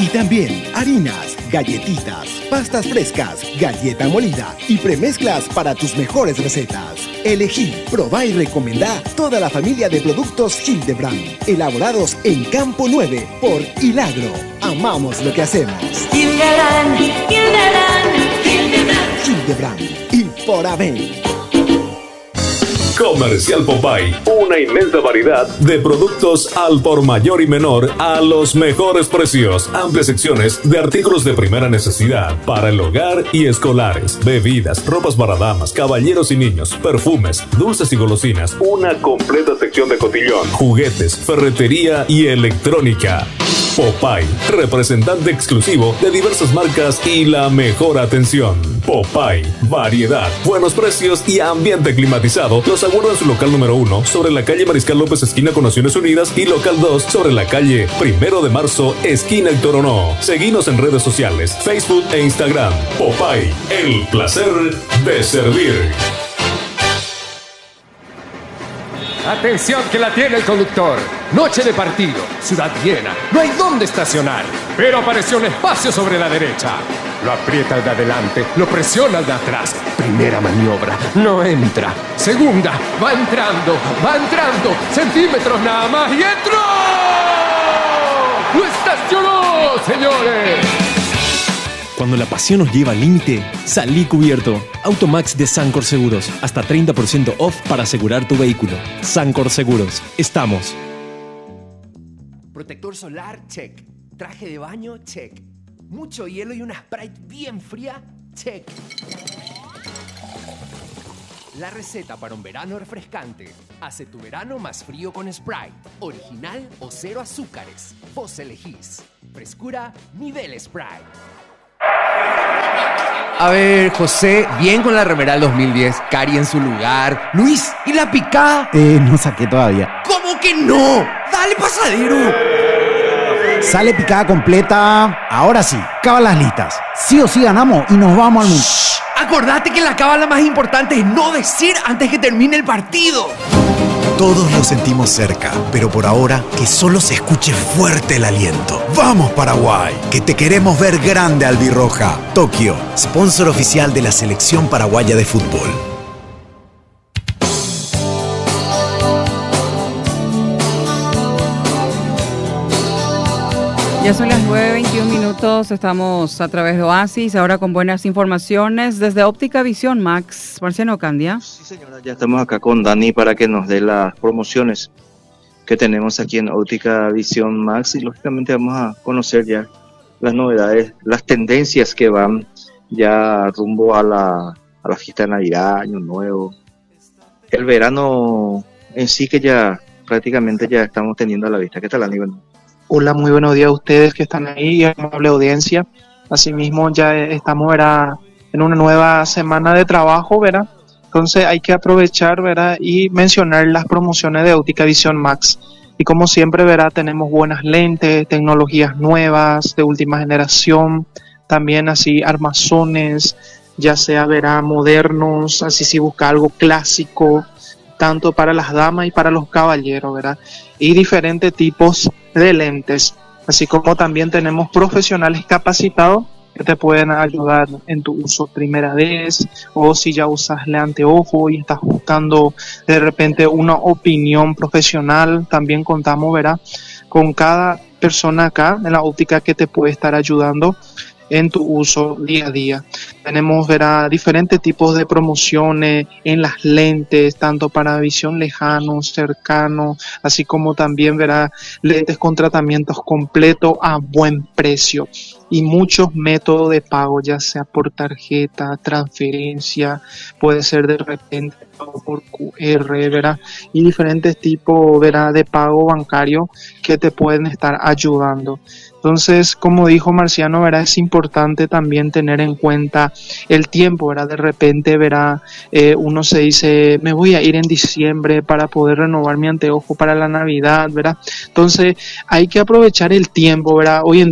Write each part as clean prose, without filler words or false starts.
Y también harinas, galletitas, pastas frescas, galleta molida y premezclas para tus mejores recetas. Elegí, probá y recomendá toda la familia de productos Hildebrand, elaborados en Campo 9 por Hilagro. Amamos lo que hacemos. Hildebrand, Hildebrand, Hildebrand. Hildebrand y por Aven. Comercial Popeye, una inmensa variedad de productos al por mayor y menor a los mejores precios. Amplias secciones de artículos de primera necesidad para el hogar y escolares, bebidas, ropas para damas, caballeros y niños, perfumes, dulces y golosinas, una completa sección de cotillón, juguetes, ferretería y electrónica. Popeye, representante exclusivo de diversas marcas y la mejor atención. Popeye, variedad, buenos precios y ambiente climatizado. Los aguarda en su local número 1 sobre la calle Mariscal López, esquina con Naciones Unidas, y local 2 sobre la calle 1 de Marzo, esquina El Toronó. Seguinos en redes sociales, Facebook e Instagram. Popeye, el placer de servir. Atención que la tiene el conductor. Noche de partido, ciudad llena, no hay dónde estacionar. Pero apareció un espacio sobre la derecha. Lo aprieta el de adelante, lo presiona el de atrás. Primera maniobra, no entra. Segunda, va entrando, centímetros nada más y entró. ¡Lo estacionó, señores! Cuando la pasión nos lleva al límite, salí cubierto. Automax de Sancor Seguros. Hasta 30% off para asegurar tu vehículo. Sancor Seguros. Estamos. Protector solar, check. Traje de baño, check. Mucho hielo y una Sprite bien fría, check. La receta para un verano refrescante. Hace tu verano más frío con Sprite. Original o cero azúcares. Vos elegís. Frescura, nivel Sprite. A ver, José, bien con la remera del 2010, Cari en su lugar. Luis, ¿y la picada? No saqué todavía. ¿Cómo que no? Dale, pasadero. Sale picada completa. Ahora sí, cábalas listas. Sí o sí ganamos y nos vamos al mundo. Shh, acordate que la cábala más importante es no decir antes que termine el partido. Todos lo sentimos cerca, pero por ahora que solo se escuche fuerte el aliento. ¡Vamos, Paraguay! Que te queremos ver grande, albirroja. Tokio, sponsor oficial de la selección paraguaya de fútbol. Ya son las 9:21, estamos a través de Oasis, ahora con buenas informaciones desde Óptica Visión Max. Marciano Candia. Sí, señora, ya estamos acá con Dani para que nos dé las promociones que tenemos aquí en Óptica Visión Max y lógicamente vamos a conocer ya las novedades, las tendencias que van ya rumbo a la fiesta de Navidad, Año Nuevo. El verano en sí que ya prácticamente ya estamos teniendo a la vista. ¿Qué tal, Aníbal? Hola, muy buenos días a ustedes que están ahí, amable audiencia. Asimismo, ya estamos, ¿verdad?, en una nueva semana de trabajo, ¿verdad? Entonces hay que aprovechar, ¿verdad?, y mencionar las promociones de Óptica Visión Max. Y como siempre, ¿verdad?, tenemos buenas lentes, tecnologías nuevas, de última generación, también así armazones, ya sea, ¿verdad?, modernos, así si busca algo clásico, tanto para las damas y para los caballeros, ¿verdad? Y diferentes tipos de lentes, así como también tenemos profesionales capacitados que te pueden ayudar en tu uso primera vez, o si ya usas lente anteojo y estás buscando de repente una opinión profesional, también contamos, ¿verdad?, con cada persona acá en la óptica que te puede estar ayudando en tu uso día a día. Tenemos, verá, diferentes tipos de promociones en las lentes, tanto para visión lejano, cercano, así como también, verá, lentes con tratamientos completos a buen precio y muchos métodos de pago, ya sea por tarjeta, transferencia, puede ser de repente por QR, ¿verdad? Y diferentes tipos, ¿verdad?, de pago bancario que te pueden estar ayudando. Entonces, como dijo Marciano, ¿verdad?, es importante también tener en cuenta el tiempo, ¿verdad? De repente, ¿verdad?, uno se dice, me voy a ir en diciembre para poder renovar mi anteojo para la Navidad, ¿verdad? Entonces, hay que aprovechar el tiempo, ¿verdad? Hoy en día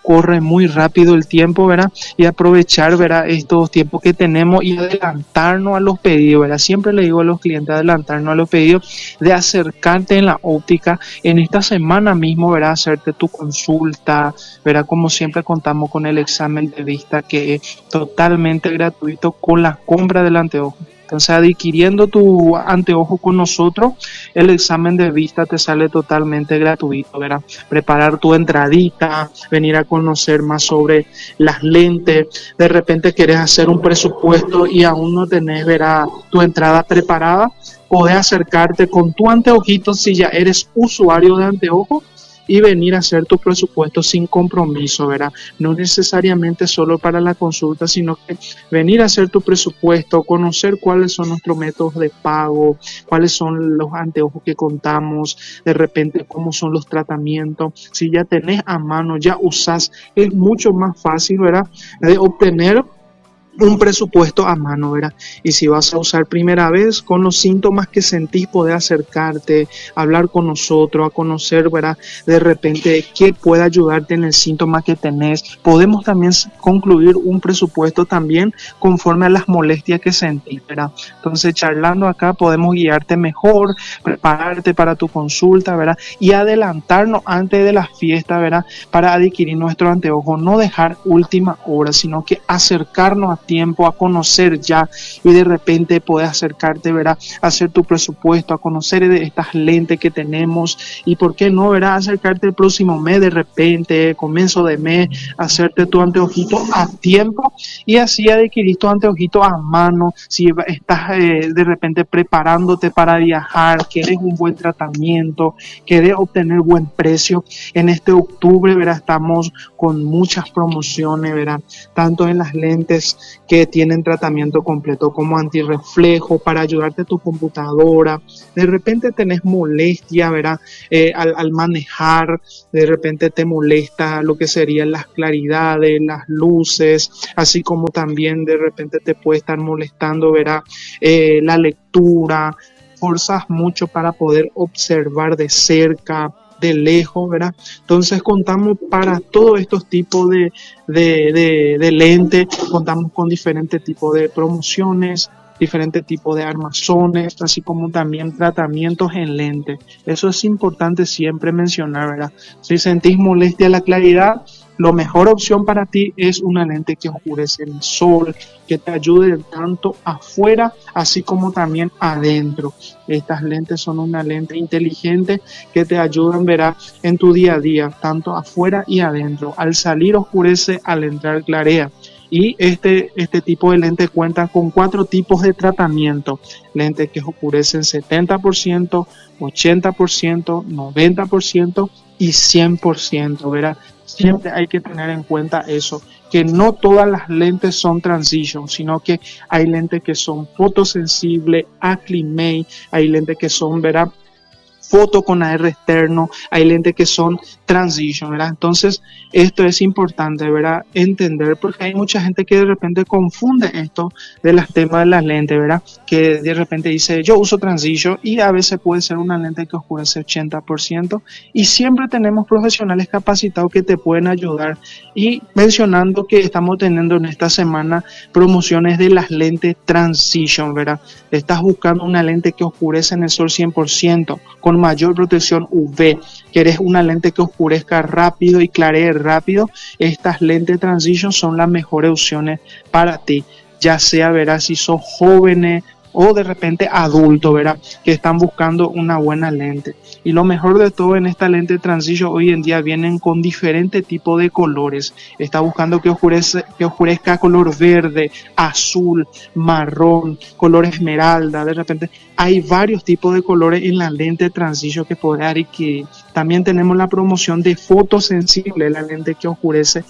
corre muy rápido el tiempo, ¿verdad? Y aprovechar, ¿verdad?, estos tiempos que tenemos y adelantarnos a los pedidos, ¿verdad? Siempre le digo a los clientes adelantarnos a los pedidos, de acercarte en la óptica en esta semana mismo, ¿verdad? Hacerte tu consulta, ¿verdad? Como siempre contamos con el examen de vista, que es totalmente gratuito con la compra del anteojo. Entonces, adquiriendo tu anteojo con nosotros, el examen de vista te sale totalmente gratuito, ¿verdad? Preparar tu entradita, venir a conocer más sobre las lentes. De repente querés hacer un presupuesto y aún no tenés, ¿verdad?, tu entrada preparada. Podés acercarte con tu anteojito si ya eres usuario de anteojo y venir a hacer tu presupuesto sin compromiso, ¿verdad? No necesariamente solo para la consulta, sino que venir a hacer tu presupuesto, conocer cuáles son nuestros métodos de pago, cuáles son los anteojos que contamos, de repente cómo son los tratamientos. Si ya tenés a mano, ya usás, es mucho más fácil, ¿verdad?, de obtener un presupuesto a mano, ¿verdad? Y si vas a usar primera vez, con los síntomas que sentís, podés acercarte, hablar con nosotros, a conocer, ¿verdad?, de repente qué puede ayudarte en el síntoma que tenés. Podemos también concluir un presupuesto también conforme a las molestias que sentís, ¿verdad? Entonces, charlando acá podemos guiarte mejor, prepararte para tu consulta, ¿verdad? Y adelantarnos antes de la fiesta, ¿verdad?, para adquirir nuestro anteojo. No dejar última hora, sino que acercarnos a tiempo, a conocer ya, y de repente puedes acercarte, ¿verdad?, a hacer tu presupuesto, a conocer de estas lentes que tenemos, y por qué no, ¿verdad?, acercarte el próximo mes, de repente, comienzo de mes, hacerte tu anteojito a tiempo y así adquirir tu anteojito a mano. Si estás de repente preparándote para viajar, querés un buen tratamiento, querés obtener buen precio, en este octubre, ¿verdad?, estamos con muchas promociones, ¿verdad?, tanto en las lentes que tienen tratamiento completo como antirreflejo para ayudarte a tu computadora. De repente tenés molestia, ¿verdad?, al manejar, de repente te molesta lo que serían las claridades, las luces, así como también de repente te puede estar molestando, ¿verdad?, la lectura. Forzas mucho para poder observar de cerca, de lejos, ¿verdad? Entonces contamos para todos estos tipos de lentes, contamos con diferentes tipos de promociones, diferentes tipos de armazones, así como también tratamientos en lente. Eso es importante siempre mencionar, ¿verdad? Si sentís molestia a la claridad, la mejor opción para ti es una lente que oscurece el sol, que te ayude tanto afuera así como también adentro. Estas lentes son una lente inteligente que te ayudan, verás, en tu día a día, tanto afuera y adentro. Al salir oscurece, al entrar clarea. Y este tipo de lente cuenta con 4 tipos de tratamiento. Lentes que oscurecen 70%, 80%, 90% y 100%, ¿verdad? Siempre hay que tener en cuenta eso, que no todas las lentes son transition, sino que hay lentes que son fotosensibles, acclimate, hay lentes que son, ¿verdad?, foto con AR externo, hay lentes que son transition, ¿verdad? Entonces, esto es importante, ¿verdad?, entender, porque hay mucha gente que de repente confunde esto de los temas de las lentes, ¿verdad?, que de repente dice, yo uso transition, y a veces puede ser una lente que oscurece 80%, y siempre tenemos profesionales capacitados que te pueden ayudar. Y mencionando que estamos teniendo en esta semana promociones de las lentes transition, ¿verdad? Estás buscando una lente que oscurece en el sol 100%, con mayor protección UV, querés una lente que oscurezca rápido y claree rápido, estas lentes transition son las mejores opciones para ti, ya sea, verás, si sos jóvenes o de repente adultos, ¿verdad?, que están buscando una buena lente. Y lo mejor de todo, en esta lente transition hoy en día vienen con diferentes tipos de colores. Está buscando que oscurezca color verde, azul, marrón, color esmeralda. De repente hay varios tipos de colores en la lente transition que podrás adquirir. También tenemos la promoción de fotosensible, la lente que oscurece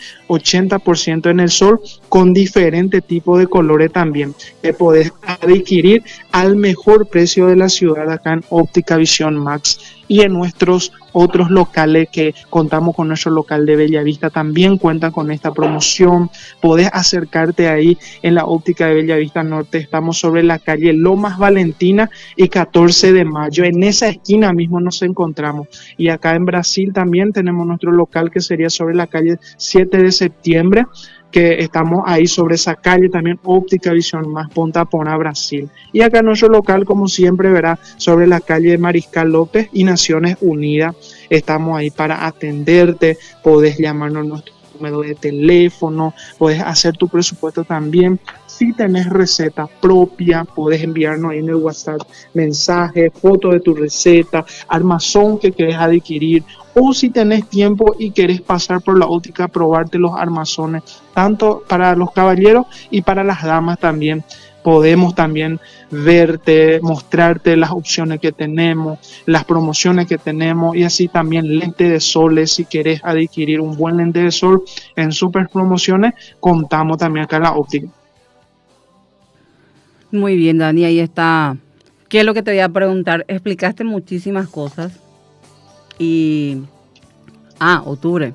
80% en el sol, con diferentes tipos de colores también, que podés adquirir al mejor precio de la ciudad acá en Óptica Visión Max y en nuestros otros locales que contamos con nuestro local de Bellavista también cuentan con esta promoción. Podés acercarte ahí en la óptica de Bellavista Norte. Estamos sobre la calle Lomas Valentina y 14 de mayo. En esa esquina mismo nos encontramos. Y acá en Brasil también tenemos nuestro local que sería sobre la calle 7 de septiembre, que estamos ahí sobre esa calle también, Óptica Visión Max, Ponta Pona, Brasil. Y acá nuestro local, como siempre, verá, sobre la calle Mariscal López y Naciones Unidas. Estamos ahí para atenderte, podés llamarnos nuestro número de teléfono, podés hacer tu presupuesto también. Si tenés receta propia, podés enviarnos ahí en el WhatsApp mensaje, foto de tu receta, armazón que querés adquirir, o si tenés tiempo y querés pasar por la óptica, probarte los armazones, tanto para los caballeros y para las damas también. Podemos también verte, mostrarte las opciones que tenemos, las promociones que tenemos, y así también lente de soles. Si querés adquirir un buen lente de sol en super promociones, contamos también acá en la óptica. Muy bien, Dani, ahí está. ¿Qué es lo que te voy a preguntar? Explicaste muchísimas cosas. Y... octubre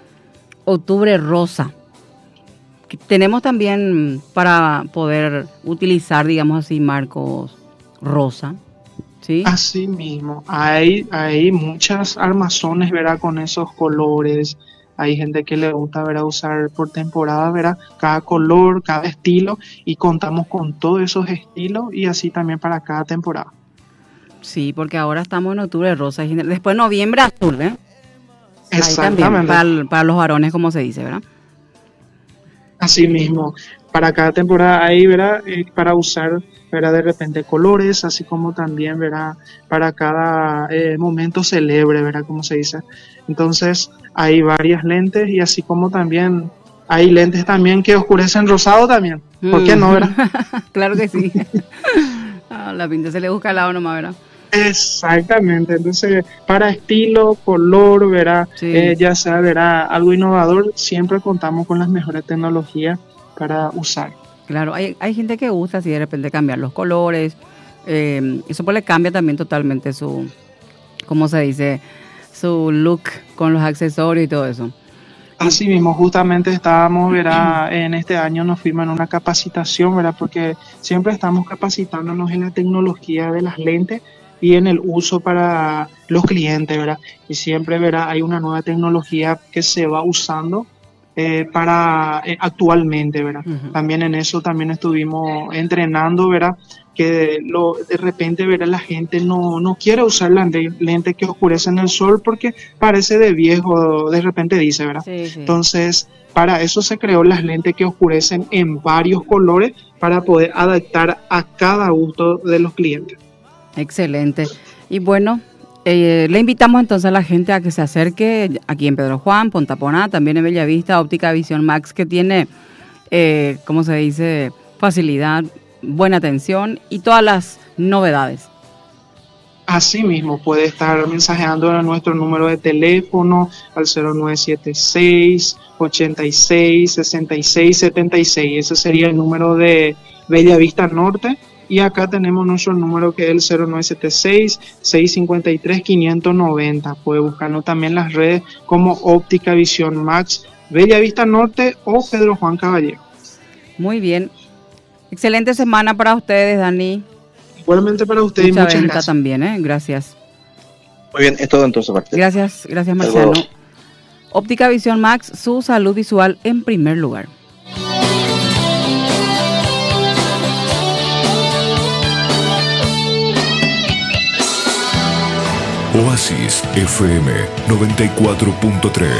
rosa. Tenemos también para poder utilizar, digamos así, marcos rosa, ¿sí? Así mismo, hay muchas armazones, ¿verdad? Con esos colores. Hay gente que le gusta, ¿verdad?, usar por temporada, ¿verdad?, cada color, cada estilo, y contamos con todos esos estilos y así también para cada temporada. Sí, porque ahora estamos en octubre rosa y después noviembre azul, ¿eh? Exactamente. También, para los varones, como se dice, ¿verdad? Así mismo, para cada temporada hay, ¿verdad?, para usar, ¿verdad?, de repente colores, así como también, ¿verdad?, para cada momento celebre, ¿verdad?, como se dice. Entonces, hay varias lentes y así como también hay lentes también que oscurecen rosado también. ¿Por qué no, verdad? Claro que sí. La pinta se le busca al lado nomás, ¿verdad? Exactamente, entonces para estilo, color, ¿verdad? Sí. Ya sea, ¿verdad?, algo innovador, siempre contamos con las mejores tecnologías para usar. Claro, hay gente que gusta así de repente cambiar los colores, eso pues le cambia también totalmente su, ¿cómo se dice?, su look con los accesorios y todo eso. Así mismo, justamente estábamos, ¿verdad?, en este año nos fuimos en una capacitación, ¿verdad?, porque siempre estamos capacitándonos en la tecnología de las lentes y en el uso para los clientes, ¿verdad? Y siempre, ¿verdad?, hay una nueva tecnología que se va usando actualmente, ¿verdad? Uh-huh. También en eso también estuvimos entrenando, ¿verdad?, que de repente, ¿verdad?, la gente no quiere usar lentes que oscurecen el sol porque parece de viejo, de repente dice, ¿verdad? Sí, sí. Entonces, para eso se creó las lentes que oscurecen en varios colores para poder adaptar a cada gusto de los clientes. Excelente. Y bueno, le invitamos entonces a la gente a que se acerque aquí en Pedro Juan, Ponta Pona, también en Bellavista, Óptica Visión Max, que tiene, ¿cómo se dice?, facilidad, buena atención y todas las novedades. Así mismo, puede estar mensajeando a nuestro número de teléfono al 0976 86 66 76. Ese sería el número de Bellavista Norte. Y acá tenemos nuestro número que es el 0976-653-590. Puede buscarnos también en las redes como Óptica Visión Max, Bellavista Norte o Pedro Juan Caballero. Muy bien. Excelente semana para ustedes, Dani. Igualmente para ustedes. Muchas gracias. También, gracias. Muy bien, es todo entonces, Martín. Gracias Marciano. Óptica Visión Max, su salud visual en primer lugar. Oasis FM 94.3